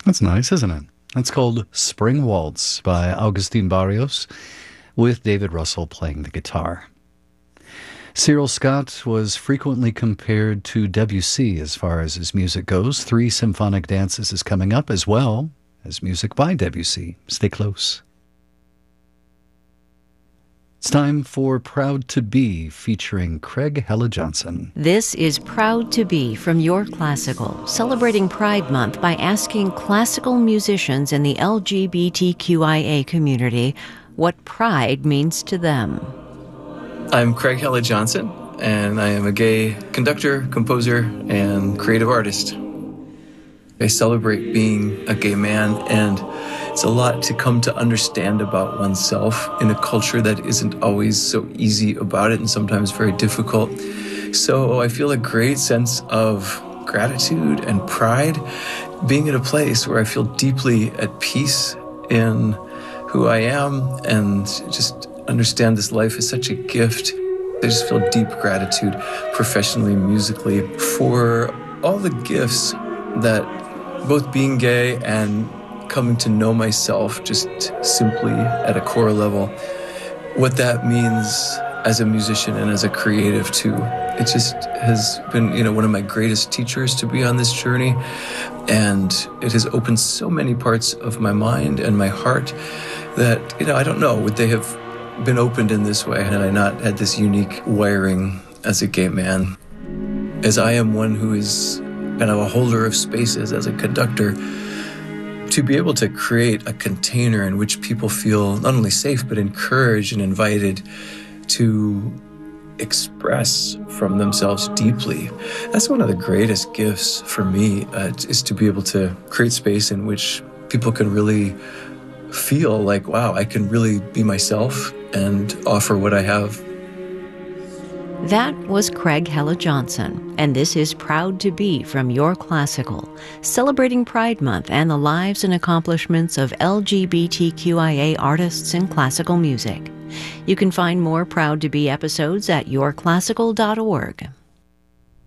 That's nice, isn't it? That's called Spring Waltz by Augustin Barrios, with David Russell playing the guitar. Cyril Scott was frequently compared to Debussy as far as his music goes. 3 Symphonic Dances is coming up, as well as music by Debussy. Stay close. It's time for Proud to Be, featuring Craig Hella Johnson. This is Proud to Be from Your Classical, celebrating Pride Month by asking classical musicians in the LGBTQIA community what pride means to them. I'm Craig Hella Johnson, and I am a gay conductor, composer, and creative artist. I celebrate being a gay man, and it's a lot to come to understand about oneself in a culture that isn't always so easy about it and sometimes very difficult. So I feel a great sense of gratitude and pride being at a place where I feel deeply at peace in who I am and just understand this life is such a gift. I just feel deep gratitude professionally, musically, for all the gifts that both being gay and coming to know myself just simply at a core level, what that means as a musician and as a creative too. It just has been, one of my greatest teachers to be on this journey. And it has opened so many parts of my mind and my heart that, I don't know, would they have been opened in this way had I not had this unique wiring as a gay man. As I am one who is kind of a holder of spaces as a conductor, to be able to create a container in which people feel not only safe, but encouraged and invited to express from themselves deeply. That's one of the greatest gifts for me, is to be able to create space in which people can really feel like, wow, I can really be myself and offer what I have. That was Craig Hella Johnson, and this is Proud to Be from Your Classical, celebrating Pride Month and the lives and accomplishments of LGBTQIA artists in classical music. You can find more Proud to Be episodes at yourclassical.org.